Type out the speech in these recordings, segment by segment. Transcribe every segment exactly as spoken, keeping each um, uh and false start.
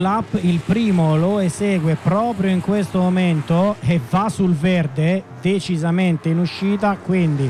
lap, il primo lo esegue proprio in questo momento e va sul verde decisamente in uscita, quindi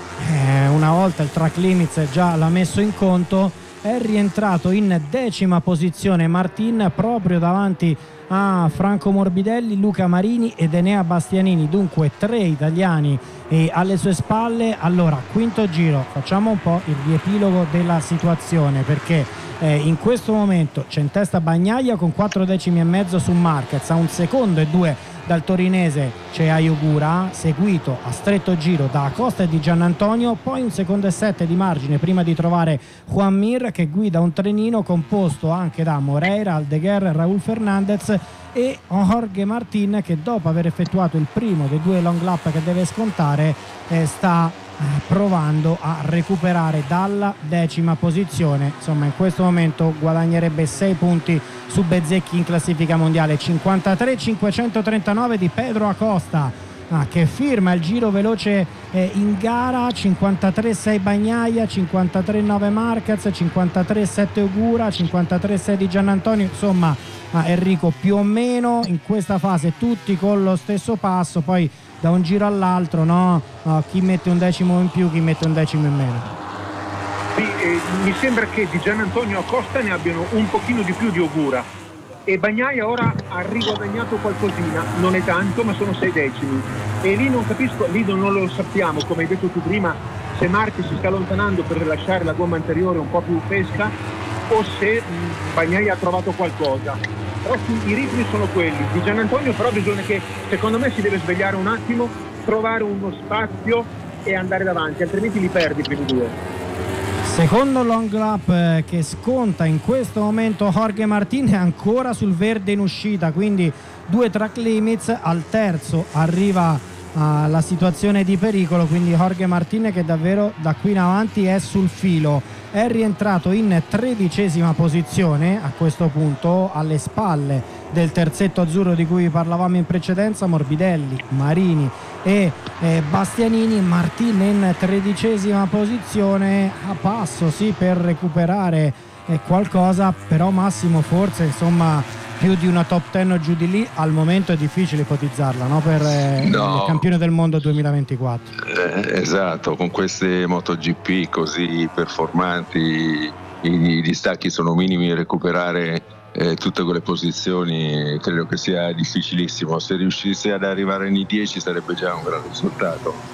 eh, una volta il track limits già l'ha messo in conto. È rientrato in decima posizione Martin proprio davanti a Franco Morbidelli, Luca Marini ed Enea Bastianini, dunque tre italiani e alle sue spalle. Allora, quinto giro, facciamo un po' il riepilogo della situazione, perché eh, in questo momento c'è in testa Bagnaia con quattro decimi e mezzo su Marquez, a un secondo e due dal torinese c'è Ayogura, seguito a stretto giro da Acosta e di Giannantonio, poi un secondo e sette di margine prima di trovare Juan Mir, che guida un trenino composto anche da Moreira, Aldeguer, Raúl Fernandez e Jorge Martin, che dopo aver effettuato il primo dei due long lap che deve scontare eh, sta eh, provando a recuperare dalla decima posizione. Insomma, in questo momento guadagnerebbe sei punti su Bezzecchi in classifica mondiale. Cinquantatré cinquecentotrentanove di Pedro Acosta, ah, che firma il giro veloce eh, in gara. Cinquantatré sei Bagnaia, cinquantatré nove Marquez, cinquantatré sette Ogura, cinquantatré sei di Giannantonio. Insomma, ah, Enrico, più o meno in questa fase tutti con lo stesso passo, poi da un giro all'altro, no? Uh, chi mette un decimo in più, chi mette un decimo in meno. Sì, eh, mi sembra che di Giannantonio Acosta ne abbiano un pochino di più di Ogura, e Bagnaia ora ha riguadagnato qualcosina, non è tanto ma sono sei decimi, e lì non capisco, lì non lo sappiamo, come hai detto tu prima, se Marchi si sta allontanando per lasciare la gomma anteriore un po' più fresca o se mh, Bagnaia ha trovato qualcosa. Però sì, i ritmi sono quelli di Giannantonio, però bisogna che, secondo me, si deve svegliare un attimo, trovare uno spazio e andare davanti, altrimenti li perdi i primi due. Secondo long lap eh, che sconta in questo momento Jorge Martin, è ancora sul verde in uscita, quindi due track limits. Al terzo arriva uh, la situazione di pericolo, quindi Jorge Martin che davvero da qui in avanti è sul filo. È rientrato in tredicesima posizione a questo punto, alle spalle del terzetto azzurro di cui parlavamo in precedenza, Morbidelli, Marini e eh, Bastianini. Martin in tredicesima posizione, a passo sì per recuperare eh, qualcosa, però Massimo forse insomma più di una top dieci o giù di lì al momento è difficile ipotizzarla, no? Per eh, no. il campione del mondo duemilaventiquattro. Eh, esatto, con queste MotoGP così performanti i, i distacchi sono minimi, recuperare eh, tutte quelle posizioni credo che sia difficilissimo. Se riuscisse ad arrivare nei dieci sarebbe già un gran risultato.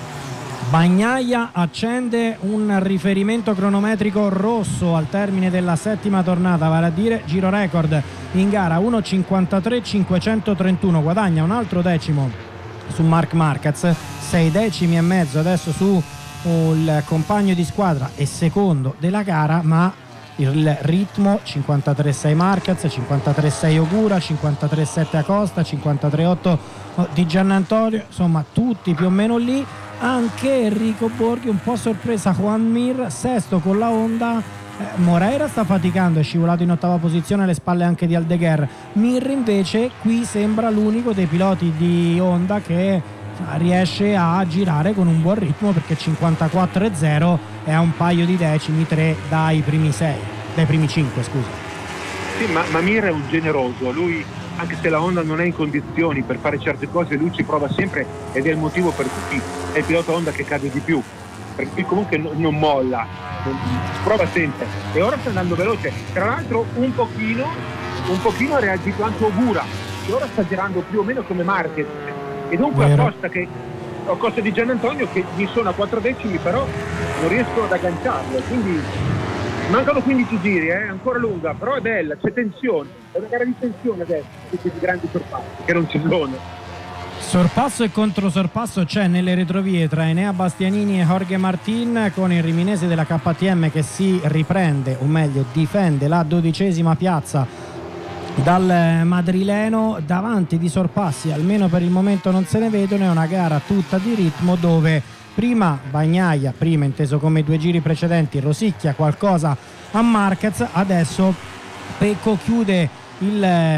Bagnaia accende un riferimento cronometrico rosso al termine della settima tornata, vale a dire giro record in gara uno cinquantatré cinquecentotrentuno, guadagna un altro decimo su Marc Marquez, sei decimi e mezzo adesso su il compagno di squadra e secondo della gara, ma il ritmo cinquantatré sei Marquez, cinquantatré sei Ogura, cinquantatré sette Acosta, cinquantatré otto di Giannantonio, insomma tutti più o meno lì. Anche Enrico Borghi un po' sorpresa, Juan Mir sesto con la Honda, eh, Moreira sta faticando, è scivolato in ottava posizione alle spalle anche di Aldeguer. Mir invece qui sembra l'unico dei piloti di Honda che riesce a girare con un buon ritmo, perché cinquantaquattro e zero è a un paio di decimi, tre dai primi sei, dai primi cinque scusa. Sì, ma, ma Mir è un generoso, lui anche se la Honda non è in condizioni per fare certe cose, lui ci prova sempre ed è il motivo per cui è il pilota Honda che cade di più, perché lui comunque non, non molla, non, ci prova sempre e ora sta andando veloce. Tra l'altro un pochino un pochino ha reagito anche Ogura, che ora sta girando più o meno come Marquez, e dunque a costa, che, a costa di Giannantonio, che gli sono a quattro decimi, però non riescono ad agganciarlo, quindi mancano quindici giri, è eh? ancora lunga, però è bella, c'è tensione, è una gara di tensione adesso, tutti i grandi sorpassi che non ci sono. Sorpasso e controsorpasso c'è nelle retrovie tra Enea Bastianini e Jorge Martin, con il riminese della K T M che si riprende, o meglio difende la dodicesima piazza dal madrileno. Davanti di sorpassi almeno per il momento non se ne vedono, è una gara tutta di ritmo dove prima Bagnaia, prima inteso come i due giri precedenti, rosicchia qualcosa a Marquez, adesso Pecco chiude il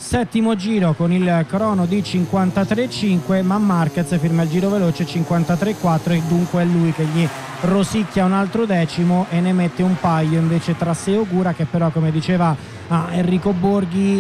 settimo giro con il crono di cinquantatré cinque, ma Marquez firma il giro veloce cinquantatré quattro e dunque è lui che gli rosicchia un altro decimo e ne mette un paio invece tra sé e Ogura, che però, come diceva ah, Enrico Borghi,